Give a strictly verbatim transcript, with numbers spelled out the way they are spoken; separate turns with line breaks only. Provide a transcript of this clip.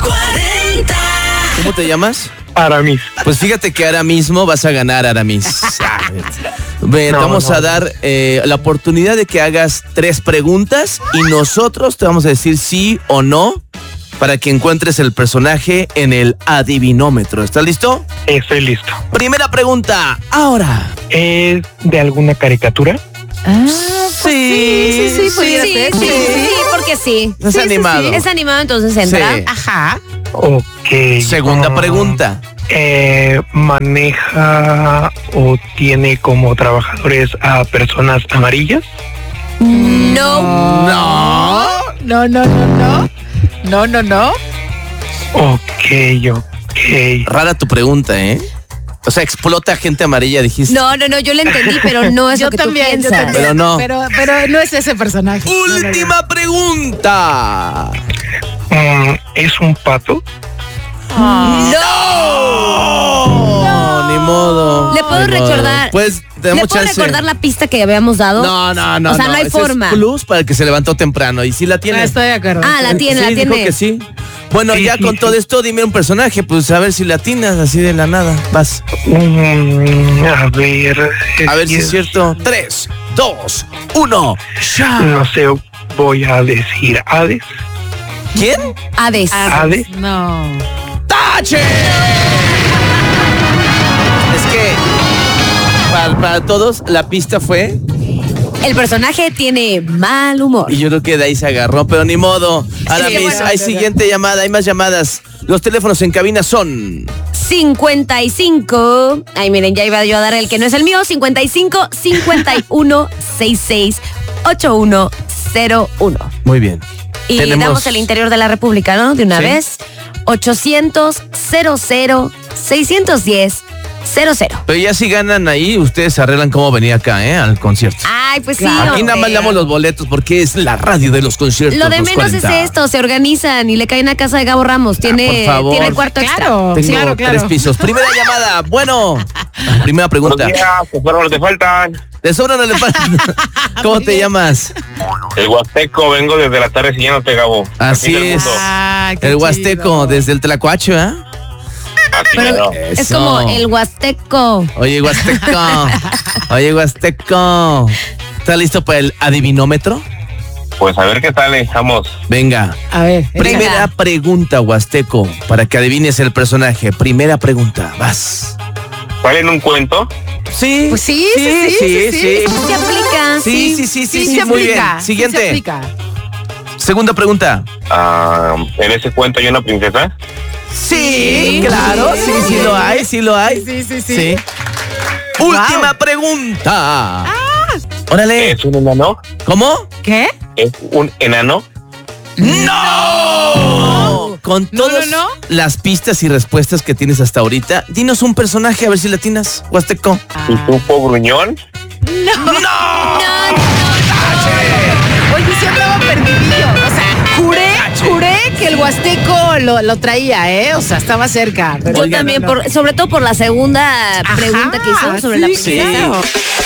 cuarenta.
¿Cómo te llamas?
Aramis.
Pues fíjate que ahora mismo vas a ganar, Aramis. Ve,
No,
te vamos
no.
a dar eh, la oportunidad de que hagas tres preguntas y nosotros te vamos a decir sí o no para que encuentres el personaje en el adivinómetro. ¿Estás listo?
Estoy listo.
Primera pregunta, ahora.
¿Es de alguna caricatura?
Ah,
Sí,
sí, sí, sí, pudiera
Sí,
ser.
sí, sí, porque sí.
Es
Sí, sí,
animado.
sí. Es animado, entonces entra.
Sí.
Ajá.
Ok.
Segunda
Ah,
pregunta.
Eh, ¿Maneja o tiene como trabajadores a personas amarillas?
No.
No.
No, no, no, no. No, no, no.
Ok, ok.
Rara tu pregunta, ¿eh? O sea, explota gente amarilla, dijiste.
No, no, no, yo lo entendí, pero no es
Yo
lo que
también,
tú
yo
piensas.
también.
Pero no.
Pero, pero no es ese personaje. No, no, no.
Última pregunta.
Mm, ¿Es un pato?
No, ni modo.
¿Le puedo
Ni modo.
recordar?
Pues
¿Le
tenemos
puedo
chance.
recordar la pista que habíamos dado?
No, no, no.
O sea, no, hay
Ese
forma.
Es plus para el que se levantó temprano. Y sí la tiene.
Ah, estoy de acuerdo.
Ah, la tiene,
sí,
la
dijo
tiene.
que sí. Bueno,
Sí,
ya
sí,
con
sí.
todo esto, dime un personaje, pues a ver si latinas así de la nada. Vas.
Mm, a ver.
A ver si es cierto. Tres, dos, uno. ¡Ya!
No sé, voy a decir Hades.
¿Quién?
Hades.
Hades.
No.
¡Tache! Es que para, para todos la pista fue
El personaje tiene mal humor.
y yo creo que de ahí se agarró, pero ni modo. Aramis,
bueno,
hay
ya, ya.
siguiente llamada, hay más llamadas. Los teléfonos en cabina son
cincuenta y cinco. Ay, miren, ya iba yo a dar el que no es el mío. cincuenta y cinco, cincuenta y uno, sesenta y seis, ochenta y uno cero uno.
muy bien.
Y
Tenemos-
damos el interior de la República, ¿no? De una
Sí.
vez. ochocientos, cero cero, seiscientos diez, cero cero.
Pero ya si ganan ahí, ustedes arreglan cómo venir acá, ¿eh? Al concierto.
Ay, pues sí.
Claro.
Aquí nada más
hombre.
damos los boletos porque es la radio de los conciertos.
Lo de
los
menos es
cuarenta.
esto, se organizan y le caen a casa de Gabo Ramos. Tiene,
por favor.
tiene cuarto extra.
Claro,
Tengo
claro, claro.
tres pisos. Primera llamada. Bueno, primera pregunta.
Buenos días, que fueron los que faltan.
De sobra no le falta. ¿Cómo te llamas?
El Huasteco, vengo desde la tarde siguiéndote, Gabo.
Así
Fin del
es.
mundo.
Ah, qué
El
chido.
Huasteco, desde el Tlacuacho, ¿eh?
Así
Pero
mero.
es
Eso.
como el Huasteco.
Oye, Huasteco. Oye, Huasteco. ¿Estás listo para el adivinómetro?
Pues a ver qué tal estamos.
Venga.
A ver.
Primera pregunta, Huasteco, para que adivines el personaje. Primera pregunta, vas.
¿Sale en un cuento?
Sí.
Pues sí, sí, sí, sí, sí.
sí.
Se aplica.
Sí, sí, sí, sí, sí,
se
muy
aplica,
bien.
sí
Siguiente.
se aplica.
Segunda pregunta.
Ah, ¿en ese cuento hay una princesa?
Sí, claro, sí, sí lo hay, sí lo hay.
Sí, sí, sí, sí.
Última pregunta. Órale.
¿Es un enano?
¿Cómo?
¿Qué?
¿Es un enano?
¡No! Con
No,
todas
no, no.
las pistas y respuestas que tienes hasta ahorita, dinos un personaje a ver si latinas, Huasteco.
¿Y Tufo Gruñón?
No.
No, no.
Oye, sí andaba perdidillo. O sea, juré, juré que el Huasteco lo, lo traía, ¿eh? O sea, estaba cerca. Pero
Yo
Oigan,
también,
no, no.
por, sobre todo por la segunda
Ajá,
pregunta que hizo sobre
sí,
la
Sí.
princesa.
claro.